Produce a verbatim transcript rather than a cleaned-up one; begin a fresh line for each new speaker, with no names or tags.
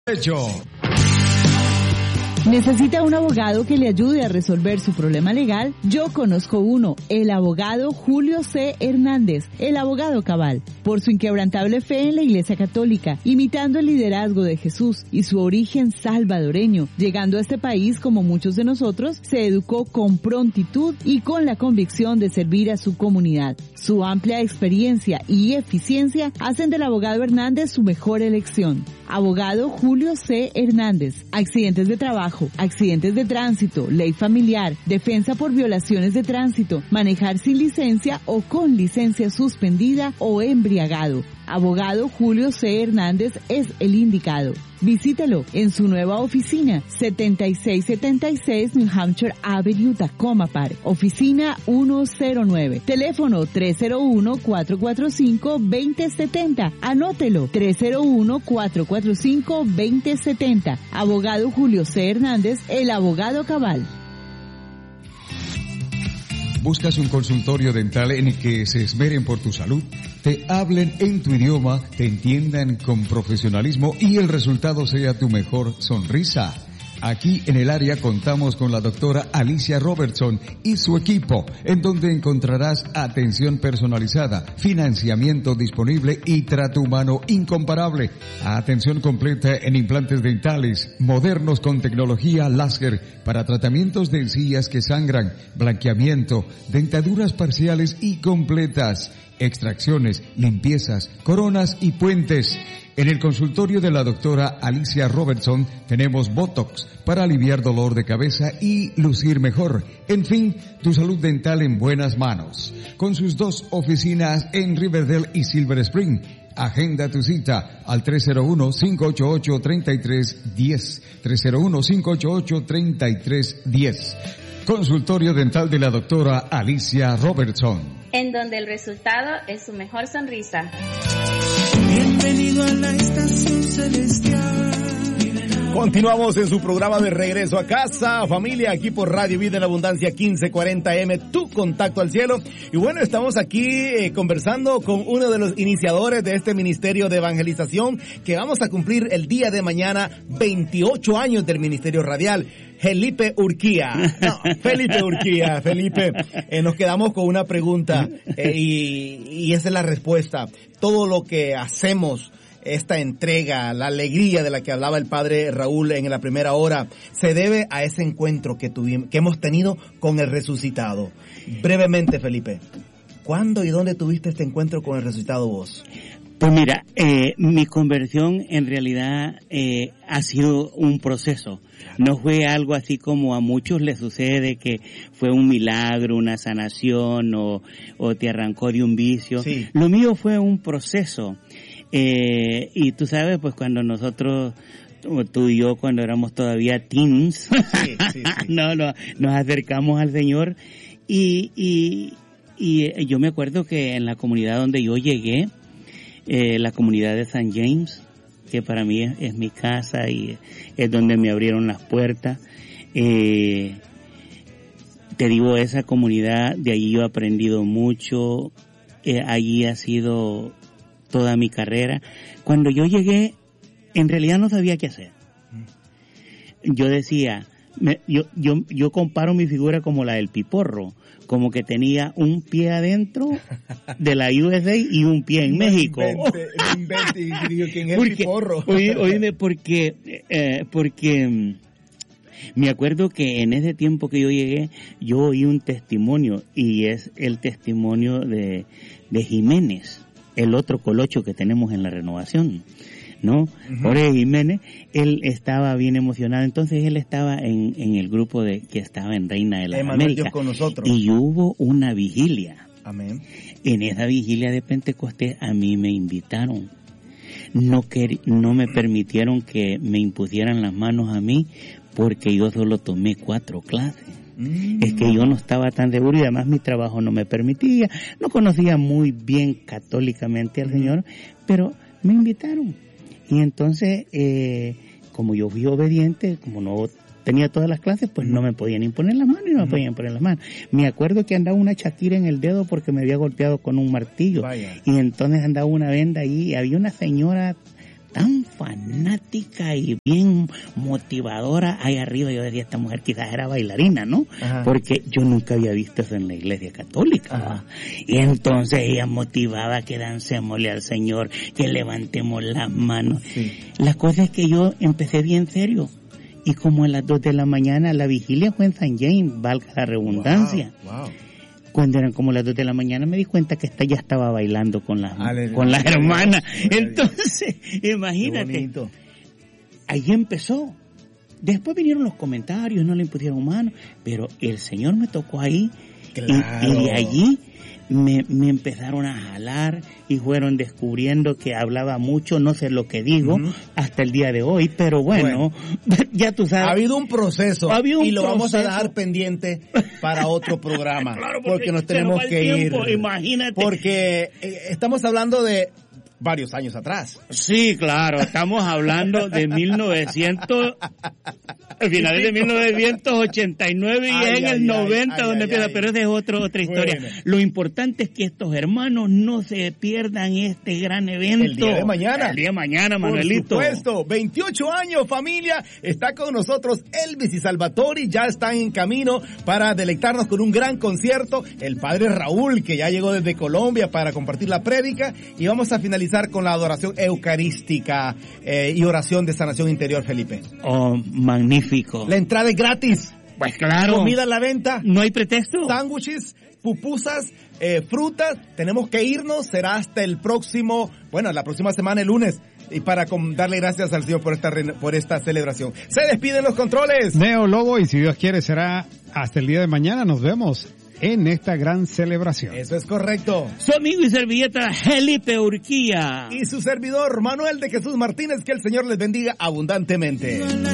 Hecho.
¿Necesita un abogado que le ayude a resolver su problema legal? Yo conozco uno, el abogado Julio C. Hernández, el abogado cabal. Por su inquebrantable fe en la Iglesia Católica, imitando el liderazgo de Jesús y su origen salvadoreño, llegando a este país como muchos de nosotros, se educó con prontitud y con la convicción de servir a su comunidad. Su amplia experiencia y eficiencia hacen del abogado Hernández su mejor elección. Abogado Julio C. Hernández. Accidentes de trabajo, accidentes de tránsito, ley familiar, defensa por violaciones de tránsito, manejar sin licencia o con licencia suspendida o embriagado. Abogado Julio C. Hernández es el indicado. Visítelo en su nueva oficina, setenta y seis setenta y seis New Hampshire Avenue, Tacoma Park. Oficina ciento nueve. Teléfono tres cero uno, cuatro cuatro cinco, dos cero siete cero. Anótelo, tres cero uno, cuatro cuatro cinco, dos cero siete cero. Abogado Julio C. Hernández, el abogado cabal.
¿Buscas un consultorio dental en el que se esmeren por tu salud? Te hablen en tu idioma, te entiendan con profesionalismo y el resultado sea tu mejor sonrisa. Aquí en el área contamos con la doctora Alicia Robertson y su equipo, en donde encontrarás atención personalizada, financiamiento disponible y trato humano incomparable. Atención completa en implantes dentales, modernos con tecnología láser para tratamientos de encías que sangran, blanqueamiento, dentaduras parciales y completas, extracciones, limpiezas, coronas y puentes. En el consultorio de la doctora Alicia Robertson tenemos Botox para aliviar dolor de cabeza y lucir mejor. En fin, tu salud dental en buenas manos. Con sus dos oficinas en Riverdale y Silver Spring. Agenda tu cita al tres cero uno, cinco ocho ocho, tres tres uno cero. tres cero uno, cinco ocho ocho, tres tres uno cero. Consultorio dental de la doctora Alicia Robertson.
En donde el resultado es su mejor sonrisa.
Bienvenido a la estación celestial. Continuamos en su programa de regreso a casa, familia, aquí por Radio Vida en Abundancia quince cuarenta eme, tu contacto al cielo. Y bueno, estamos aquí eh, conversando con uno de los iniciadores de este ministerio de evangelización que vamos a cumplir el día de mañana, veintiocho años del ministerio radial. Felipe Urquía. No, Felipe Urquía. Felipe, eh, nos quedamos con una pregunta eh, y, y esa es la respuesta. Todo lo que hacemos, esta entrega, la alegría de la que hablaba el padre Raúl en la primera hora, se debe a ese encuentro que tuvimos, que hemos tenido con el resucitado. Brevemente, Felipe, ¿cuándo y dónde tuviste este encuentro con el resucitado vos?
Pues mira, eh, mi conversión en realidad eh, ha sido un proceso. No fue algo así como a muchos les sucede que fue un milagro, una sanación o, o te arrancó de un vicio. Sí. Lo mío fue un proceso. Eh, y tú sabes, pues cuando nosotros, tú y yo, cuando éramos todavía teens, sí, sí, sí. no, no, nos acercamos al Señor y, y, y yo me acuerdo que en la comunidad donde yo llegué, eh, la comunidad de Saint James, que para mí es, es mi casa y es donde me abrieron las puertas, eh, te digo, esa comunidad, de allí yo he aprendido mucho, eh, allí ha sido toda mi carrera. Cuando yo llegué, en realidad no sabía qué hacer. Yo decía, me, yo, yo, yo comparo mi figura como la del Piporro, como que tenía un pie adentro de la U S A y un pie en no México.
Invente, no invente, y digo, ¿quién es el Piporro?
Oye, oye, porque, eh, porque me acuerdo que en ese tiempo que yo llegué, yo oí un testimonio, y es el testimonio de, de Jiménez, el otro colocho que tenemos en la renovación, ¿no? Uh-huh. Jorge Jiménez, él estaba bien emocionado, entonces él estaba en, en el grupo de que estaba en Reina de las Américas,
con nosotros.
Y hubo una vigilia.
Amén.
En esa vigilia de Pentecostés a mí me invitaron. No quer, no me permitieron que me impusieran las manos a mí porque yo solo tomé cuatro clases. Mm. Es que yo no estaba tan seguro y además mi trabajo no me permitía. No conocía muy bien católicamente al mm. Señor, pero me invitaron. Y entonces, eh, como yo fui obediente, como no tenía todas las clases, pues no me podían imponer las manos y no me podían imponer las manos. Me acuerdo que andaba una Shakira en el dedo porque me había golpeado con un martillo. Vaya. Y entonces andaba una venda ahí y había una señora tan fanática y bien motivadora ahí arriba. Yo decía, esta mujer quizás era bailarina, ¿no? Ajá. Porque yo nunca había visto eso en la iglesia católica. Ajá. Y entonces ella motivaba que dancémosle al Señor, que levantemos las manos. Sí. La cosa es que yo empecé bien serio. Y como a las dos de la mañana, la vigilia fue en San James, valga la redundancia. Wow, wow. Cuando eran como las dos de la mañana me di cuenta que esta ya estaba bailando con las, con las hermanas. Entonces, imagínate. Ahí empezó. Después vinieron los comentarios, no le impusieron mano, pero el Señor me tocó ahí. Claro. Y, y de allí me, me empezaron a jalar y fueron descubriendo que hablaba mucho, no sé lo que digo, uh-huh. hasta el día de hoy, pero bueno, bueno, ya tú sabes.
Ha habido un proceso
ha habido un
y lo
proceso.
Vamos a dejar pendiente para otro programa,
claro, porque,
porque nos tenemos que
tiempo,
ir.
Imagínate.
Porque eh, estamos hablando de varios años atrás.
Sí, claro, estamos hablando de mil novecientos, el final de mil novecientos ochenta y nueve y ay, es en ay, el noventa ay, donde ay, empieza, ay, pero esa es otro, otra historia. Bueno. Lo importante es que estos hermanos no se pierdan este gran evento.
El día de mañana.
El día de mañana, Manuelito.
Por supuesto, veintiocho años, familia, está con nosotros Elvis y Salvatori, ya están en camino para deleitarnos con un gran concierto. El padre Raúl, que ya llegó desde Colombia para compartir la prédica, y vamos a finalizar con la adoración eucarística eh, y oración de sanación interior, Felipe.
Oh, magnífico.
La entrada es gratis.
Pues claro.
Comida a la venta.
No hay pretexto.
Sándwiches, pupusas, eh, frutas. Tenemos que irnos. Será hasta el próximo, bueno, la próxima semana, el lunes. Y para con, darle gracias al Señor por esta, por esta celebración. Se despiden los controles.
Neo Lobo, y si Dios quiere será hasta el día de mañana. Nos vemos en esta gran celebración.
Eso es correcto.
Su amigo y servilleta Felipe Urquía.
Y su servidor Manuel de Jesús Martínez, que el Señor les bendiga abundantemente.